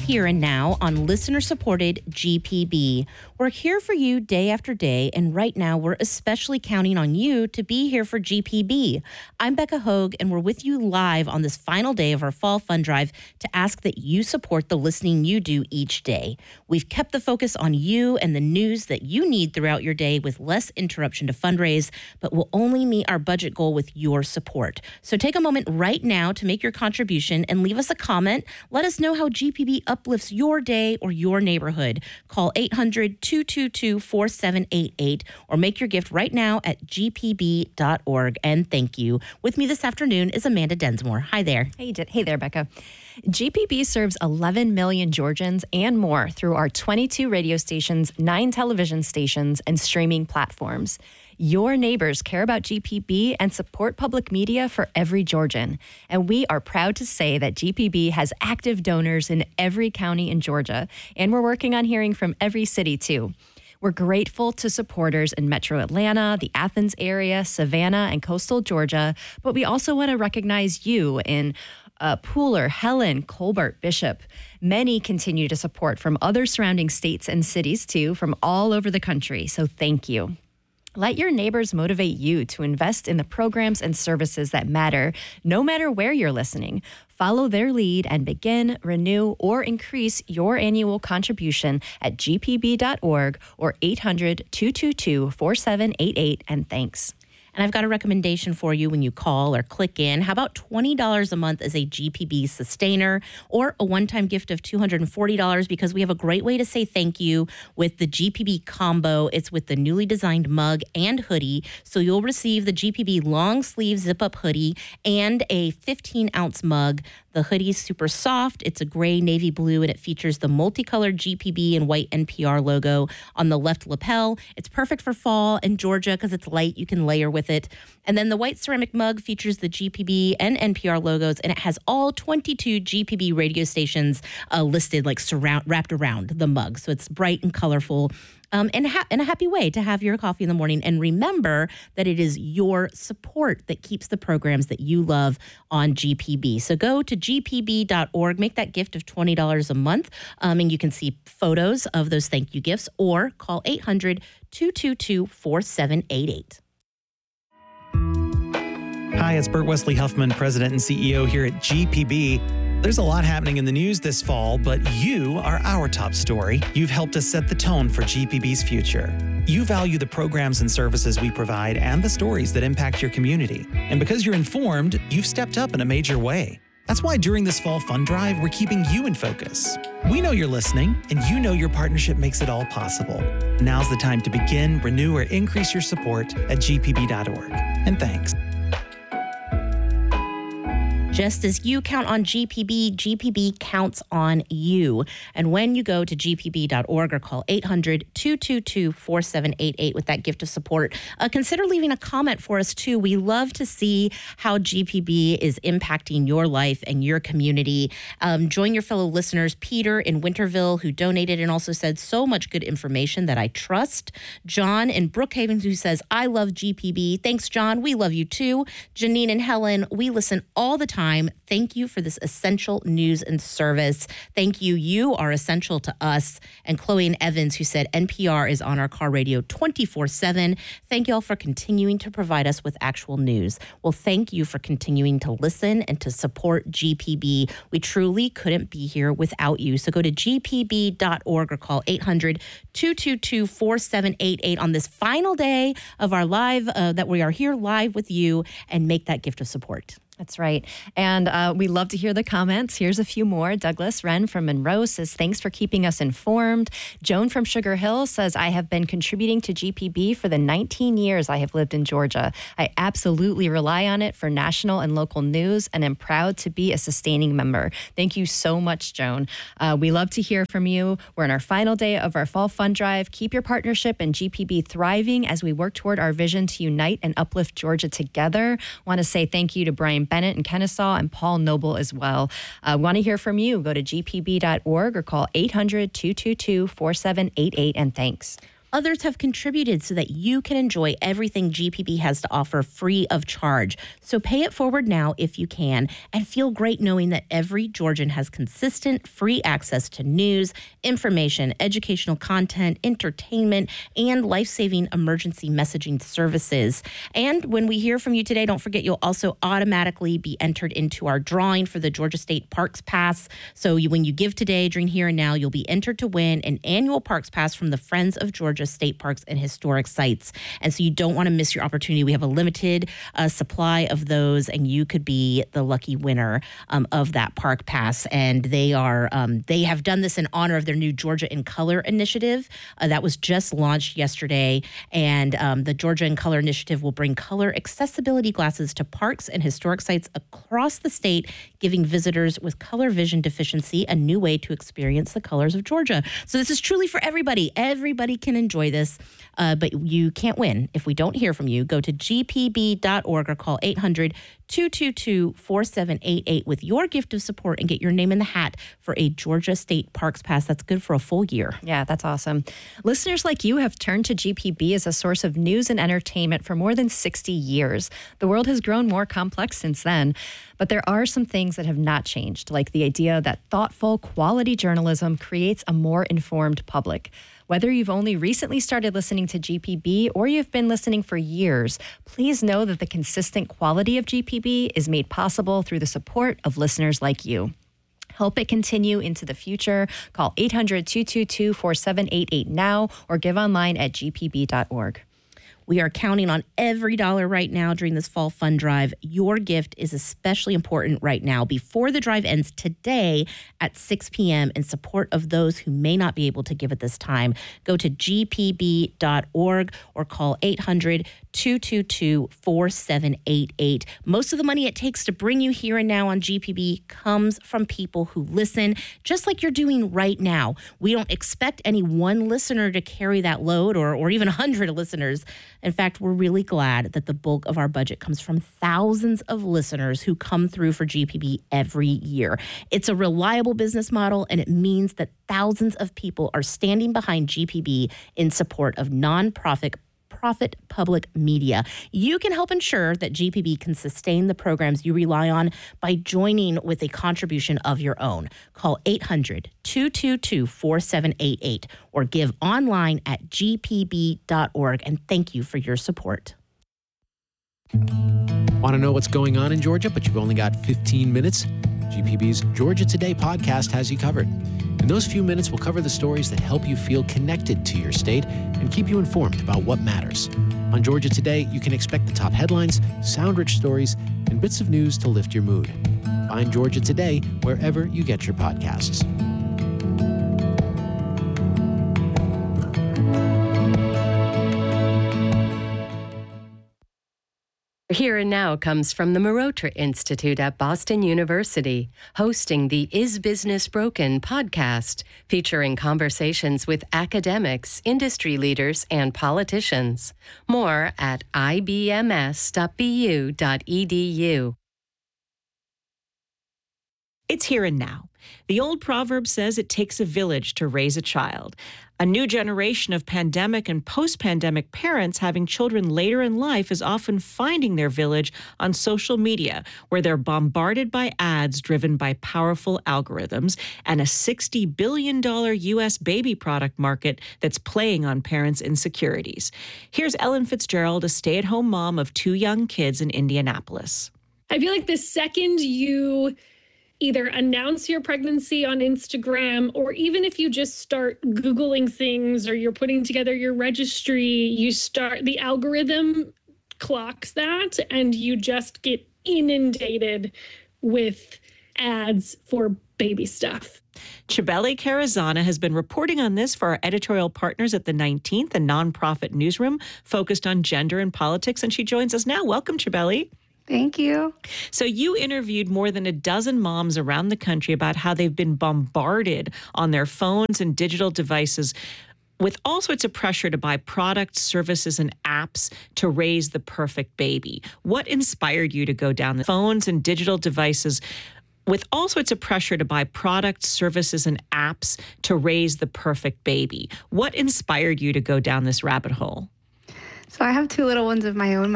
here and now on listener-supported GPB. We're here for you day after day, and right now we're especially counting on you to be here for GPB. I'm Becca Hogue, and we're with you live on this final day of our Fall Fund Drive to ask that you support the listening you do each day. We've kept the focus on you and the news that you need throughout your day with less interruption to fundraise, but we'll only meet our budget goal with your support. So take a moment right now to make your contribution and leave us a comment. Let us know how GPB uplifts your day or your neighborhood. Call 800-222-4788 or make your gift right now at gpb.org. And thank you. With me this afternoon is Amanda Densmore. Hi there. Hey there, Becca. GPB serves 11 million Georgians and more through our 22 radio stations, 9 television stations, and streaming platforms. Your neighbors care about GPB and support public media for every Georgian. And we are proud to say that GPB has active donors in every county in Georgia. And we're working on hearing from every city, too. We're grateful to supporters in Metro Atlanta, the Athens area, Savannah, and coastal Georgia. But we also want to recognize you in Pooler, Helen, Colbert, Bishop. Many continue to support from other surrounding states and cities, too, from all over the country. So thank you. Let your neighbors motivate you to invest in the programs and services that matter, no matter where you're listening. Follow their lead and begin, renew, or increase your annual contribution at gpb.org or 800-222-4788, and thanks. And I've got a recommendation for you when you call or click in. How about $20 a month as a GPB sustainer or a one-time gift of $240 because we have a great way to say thank you with the GPB combo. It's with the newly designed mug and hoodie. So you'll receive the GPB long sleeve zip-up hoodie and a 15-ounce mug. The hoodie's super soft. It's a gray navy blue, and it features the multicolored GPB and white NPR logo on the left lapel. It's perfect for fall in Georgia because it's light. You can layer with it. And then the white ceramic mug features the GPB and NPR logos, and it has all 22 GPB radio stations listed, like wrapped around the mug. So it's bright and colorful. In a happy way to have your coffee in the morning. And remember that it is your support that keeps the programs that you love on GPB. So go to gpb.org, make that gift of $20 a month, and you can see photos of those thank you gifts, or call 800-222-4788. Hi, it's Bert Wesley Huffman, President and CEO here at GPB. There's a lot happening in the news this fall, but you are our top story. You've helped us set the tone for GPB's future. You value the programs and services we provide and the stories that impact your community. And because you're informed, you've stepped up in a major way. That's why during this Fall Fund Drive, we're keeping you in focus. We know you're listening, and you know your partnership makes it all possible. Now's the time to begin, renew, or increase your support at gpb.org. And thanks. Just as you count on GPB, GPB counts on you. And when you go to gpb.org or call 800-222-4788 with that gift of support, consider leaving a comment for us, too. We love to see how GPB is impacting your life and your community. Join your fellow listeners, Peter in Winterville, who donated and also said so much good information that I trust. John in Brookhaven, who says, I love GPB. Thanks, John. We love you, too. Janine and Helen, we listen all the time. Thank you for this essential news and service. Thank you. You are essential to us. And Chloe and Evans, who said NPR is on our car radio 24/7. Thank you all for continuing to provide us with actual news. Well, thank you for continuing to listen and to support GPB. We truly couldn't be here without you. So go to gpb.org or call 800-222-4788 on this final day of our live, that we are here live with you, and make that gift of support. That's right. And we love to hear the comments. Here's a few more. Douglas Wren from Monroe says, thanks for keeping us informed. Joan from Sugar Hill says, I have been contributing to GPB for the 19 years I have lived in Georgia. I absolutely rely on it for national and local news and am proud to be a sustaining member. Thank you so much, Joan. We love to hear from you. We're in our final day of our Fall Fund Drive. Keep your partnership and GPB thriving as we work toward our vision to unite and uplift Georgia together. Want to say thank you to Brian Bennett in Kennesaw and Paul Noble as well. We want to hear from you. Go to gpb.org or call 800-222-4788, and thanks. Others have contributed so that you can enjoy everything GPB has to offer free of charge. So pay it forward now if you can, and feel great knowing that every Georgian has consistent free access to news, information, educational content, entertainment, and life-saving emergency messaging services. And when we hear from you today, don't forget you'll also automatically be entered into our drawing for the Georgia State Parks Pass. So when you give today during Here and Now, you'll be entered to win an annual Parks Pass from the Friends of Georgia State Parks and Historic Sites. And so you don't want to miss your opportunity. We have a limited supply of those, and you could be the lucky winner of that Park Pass. And they have done this in honor of their new Georgia in Color initiative that was just launched yesterday. And the Georgia in Color initiative will bring color accessibility glasses to parks and historic sites across the state, giving visitors with color vision deficiency a new way to experience the colors of Georgia. So this is truly for everybody. Everybody can enjoy this, but you can't win if we don't hear from you. Go to gpb.org or call 800-222-4788 with your gift of support and get your name in the hat for a Georgia State Parks Pass. That's good for a full year. Yeah, that's awesome. Listeners like you have turned to GPB as a source of news and entertainment for more than 60 years. The world has grown more complex since then, but there are some things that have not changed, like the idea that thoughtful, quality journalism creates a more informed public. Whether you've only recently started listening to GPB or you've been listening for years, please know that the consistent quality of GPB is made possible through the support of listeners like you. Help it continue into the future. Call 800-222-4788 now or give online at gpb.org. We are counting on every dollar right now during this fall fund drive. Your gift is especially important right now before the drive ends today at 6 p.m. in support of those who may not be able to give at this time. Go to gpb.org or call 800-222-4788. Most of the money it takes to bring you Here and Now on GPB comes from people who listen, just like you're doing right now. We don't expect any one listener to carry that load or even 100 listeners. In fact, we're really glad that the bulk of our budget comes from thousands of listeners who come through for GPB every year. It's a reliable business model, and it means that thousands of people are standing behind GPB in support of nonprofit public media. You can help ensure that GPB can sustain the programs you rely on by joining with a contribution of your own. Call 800-222-4788 or give online at gpb.org. And thank you for your support. Want to know what's going on in Georgia, but you've only got 15 minutes? GPB's Georgia Today podcast has you covered. In those few minutes, we'll cover the stories that help you feel connected to your state and keep you informed about what matters. On Georgia Today, you can expect the top headlines, sound-rich stories, and bits of news to lift your mood. Find Georgia Today wherever you get your podcasts. Here and Now comes from the Marotra Institute at Boston University, hosting the Is Business Broken podcast, featuring conversations with academics, industry leaders, and politicians. More at ibms.bu.edu. It's Here and Now. The old proverb says it takes a village to raise a child. A new generation of pandemic and post-pandemic parents having children later in life is often finding their village on social media, where they're bombarded by ads driven by powerful algorithms and a $60 billion U.S. baby product market that's playing on parents' insecurities. Here's Ellen Fitzgerald, a stay-at-home mom of 2 young kids in Indianapolis. I feel like the second you either announce your pregnancy on Instagram, or even if you just start Googling things or you're putting together your registry, the algorithm clocks that and you just get inundated with ads for baby stuff. Cibele Carazana has been reporting on this for our editorial partners at the 19th, a nonprofit newsroom focused on gender and politics, and she joins us now. Welcome, Cibele. Thank you. So you interviewed more than a dozen moms around the country about how they've been bombarded on their phones and digital devices with all sorts of pressure to buy products, services, and apps to raise the perfect baby. What inspired you to go down the phones and digital devices with all sorts of pressure to buy products, services, and apps to raise the perfect baby. What inspired you to go down this rabbit hole? So I have two little ones of my own.